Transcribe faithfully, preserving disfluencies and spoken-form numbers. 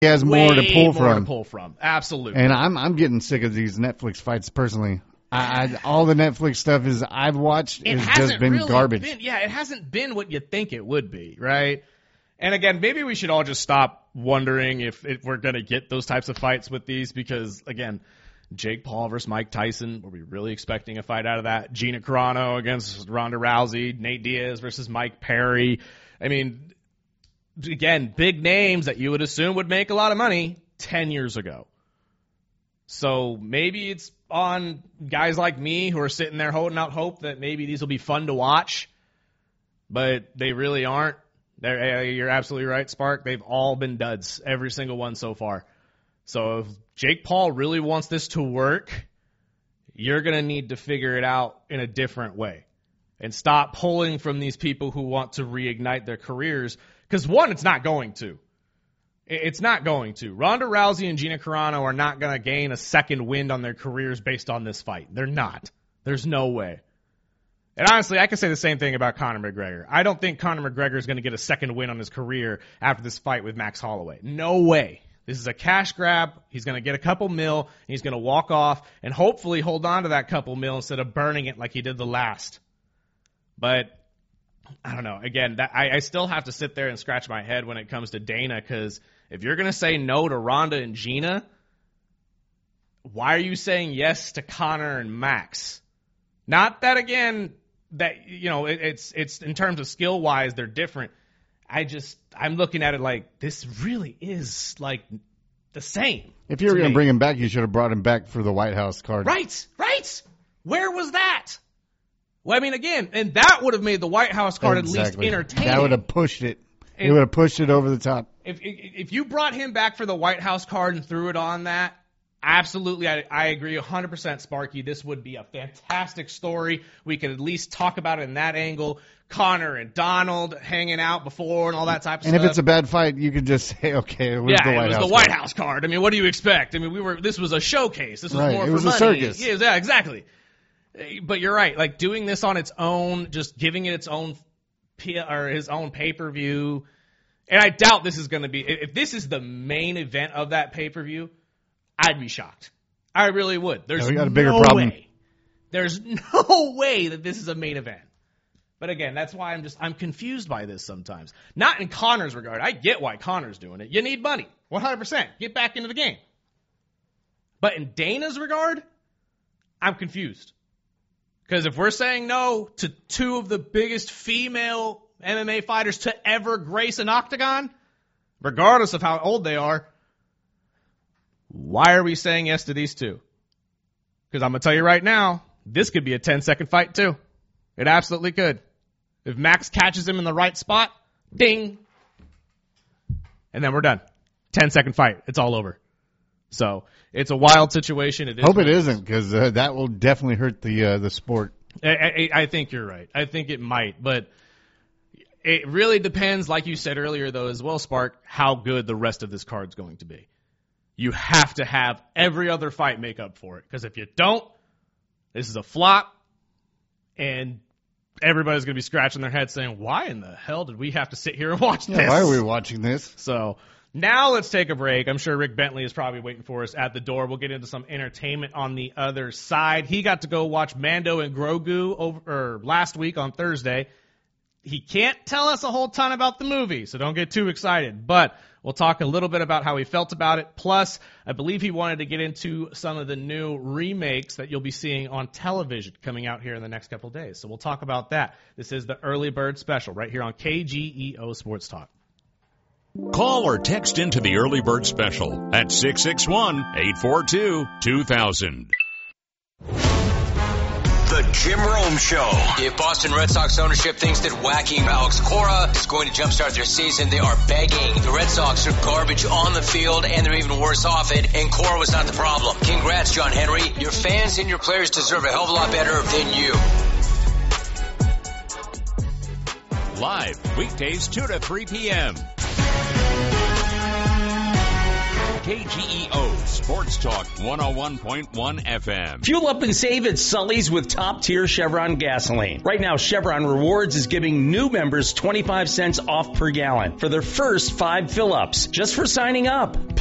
he has more Way to pull more from. to pull from. Absolutely. And I'm I'm getting sick of these Netflix fights personally. I, I all the Netflix stuff is I've watched it has just been really garbage. Been, yeah, it hasn't been what you think it would be, right? And again, maybe we should all just stop wondering if, if we're going to get those types of fights with these because, again, Jake Paul versus Mike Tyson, were we really expecting a fight out of that? Gina Carano against Ronda Rousey, Nate Diaz versus Mike Perry. I mean, again, big names that you would assume would make a lot of money ten years ago. So maybe it's on guys like me who are sitting there holding out hope that maybe these will be fun to watch, but they really aren't. They're, you're absolutely right, Spark. They've all been duds, every single one so far. So if Jake Paul really wants this to work, you're going to need to figure it out in a different way and stop pulling from these people who want to reignite their careers. Because, one, it's not going to. It's not going to. Ronda Rousey and Gina Carano are not going to gain a second wind on their careers based on this fight. They're not. There's no way. And honestly, I can say the same thing about Conor McGregor. I don't think Conor McGregor is going to get a second win on his career after this fight with Max Holloway. No way. This is a cash grab. He's going to get a couple mil, and he's going to walk off and hopefully hold on to that couple mil instead of burning it like he did the last. But I don't know. Again, that, I, I still have to sit there and scratch my head when it comes to Dana because if you're going to say no to Ronda and Gina, why are you saying yes to Conor and Max? Not that, again, that, you know, it, it's it's in terms of skill-wise, they're different. I just, I'm looking at it like this really is like the same. If you were going to bring him back, you should have brought him back for the White House card. Right, right. Where was that? Well, I mean, again, and that would have made the White House card exactly. at least entertaining. That would have pushed it. And it would have pushed it over the top. If if you brought him back for the White House card and threw it on that, absolutely, I, I agree one hundred percent, Sparky. This would be a fantastic story. We could at least talk about it in that angle. Conor and Donald hanging out before and all that type of and stuff. And if it's a bad fight, you could just say, okay, it was yeah, the White it was House the White card. House card. I mean, what do you expect? I mean, we were. This was a showcase. This was right. more it for was money. a circus. Yeah, yeah, exactly. But you're right. Like doing this on its own, just giving it its own or his own pay-per-view. And I doubt this is going to be. If this is the main event of that pay-per-view, I'd be shocked. I really would. There's yeah, we got a bigger no problem. way. There's no way that this is a main event. But again, that's why I'm just I'm confused by this sometimes. Not in Conor's regard. I get why Conor's doing it. You need money. one hundred percent. Get back into the game. But in Dana's regard, I'm confused. Because if we're saying no to two of the biggest female M M A fighters to ever grace an octagon, regardless of how old they are, why are we saying yes to these two? Because I'm going to tell you right now, this could be a ten-second fight too. It absolutely could. If Max catches him in the right spot, ding. And then we're done. ten-second fight. It's all over. So it's a wild situation. It is Hope it isn't, because uh, that will definitely hurt the uh, the sport. I, I, I think you're right. I think it might, but it really depends, like you said earlier, though, as well, Spark, how good the rest of this card's going to be. You have to have every other fight make up for it, because if you don't, this is a flop, and everybody's going to be scratching their head saying, why in the hell did we have to sit here and watch yeah, this? Why are we watching this? So now let's take a break. I'm sure Rick Bentley is probably waiting for us at the door. We'll get into some entertainment on the other side. He got to go watch Mando and Grogu over or last week on Thursday. He can't tell us a whole ton about the movie, so don't get too excited. But we'll talk a little bit about how he felt about it. Plus, I believe he wanted to get into some of the new remakes that you'll be seeing on television coming out here in the next couple of days. So we'll talk about that. This is the Early Bird Special right here on K G E O Sports Talk. Call or text into the Early Bird Special at six six one, eight four two, two thousand. The Jim Rome Show. If Boston Red Sox ownership thinks that whacking Alex Cora is going to jumpstart their season, they are begging. The Red Sox are garbage on the field, and they're even worse off it, and Cora was not the problem. Congrats, John Henry. Your fans and your players deserve a hell of a lot better than you. Live weekdays two to three p.m. K G E O Sports Talk one oh one point one F M. Fuel up and save at Sully's with top-tier Chevron gasoline. Right now, Chevron Rewards is giving new members twenty-five cents off per gallon for their first five fill-ups just for signing up.